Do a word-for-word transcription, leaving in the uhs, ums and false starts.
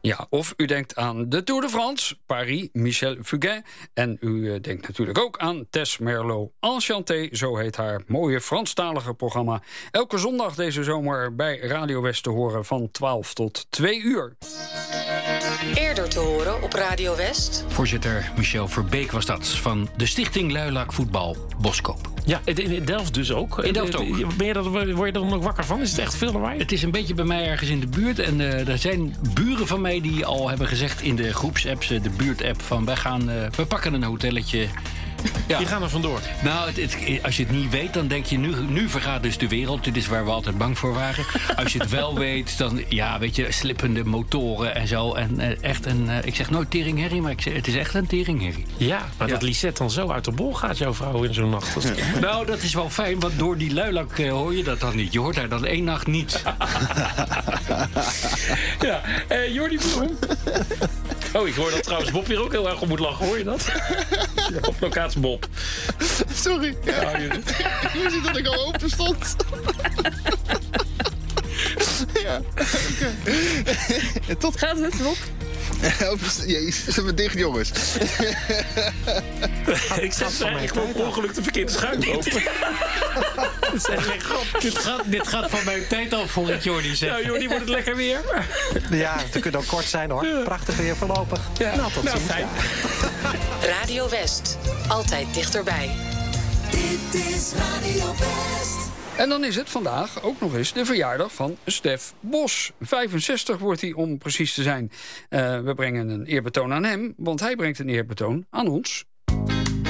Ja, of u denkt aan de Tour de France, Paris, Michel Fugain. En u uh, denkt natuurlijk ook aan Tess Merlot Enchanté, zo heet haar mooie Franstalige programma. Elke zondag deze zomer bij Radio West te horen van twaalf tot twee uur. Eerder te horen op Radio West. Voorzitter Michel Verbeek was dat, van de Stichting Luilak Voetbal Boskoop. Ja, in Delft dus ook. In Delft ook. Ben je dat, word je er nog wakker van? Is het echt veel lawaai? Het is een beetje bij mij ergens in de buurt. En uh, er zijn buren van mij die al hebben gezegd in de groepsapps, de buurtapp, van wij gaan, uh, we pakken een hotelletje. Ja. Die gaan er vandoor. Nou, het, het, als je het niet weet, dan denk je, nu, nu vergaat dus de wereld. Dit is waar we altijd bang voor waren. Als je het wel weet, dan, ja, weet je, slippende motoren en zo. En uh, echt een, uh, ik zeg nooit teringherrie, maar ik zeg, het is echt een teringherrie. Ja, maar ja. dat Lisette dan zo uit de bol gaat, jouw vrouw, in zo'n nacht. Ja. Nou, dat is wel fijn, want door die luilak uh, hoor je dat dan niet. Je hoort haar dan één nacht niet. Ja, uh, Jordi Bloem. Oh, ik hoor dat trouwens Bob hier ook heel erg op moet lachen, hoor je dat? Ja, op locatie Bob. Sorry. Ja. Ja, je... je ziet dat ik al open stond. Ja, oké. Okay. Tot... Gaat het, Bob? Jezus, ze zijn dicht, jongens. Ik zet ze eigenlijk gewoon per ongeluk de verkeerde schuim open. Dat is echt geen grap. Dit gaat, dit gaat van mijn tijd af, voor het Jordi zegt. Nou, Jordi, wordt het lekker weer. Ja, het kunt ook kort zijn, hoor. Ja. Prachtig weer voorlopig. Ja. Nou, tot nou, ziens. fijn. Radio West. Altijd dichterbij. Dit is Radio West. En dan is het vandaag ook nog eens de verjaardag van Stef Bos. vijfenzestig wordt hij, om precies te zijn. Uh, we brengen een eerbetoon aan hem, want hij brengt een eerbetoon aan ons.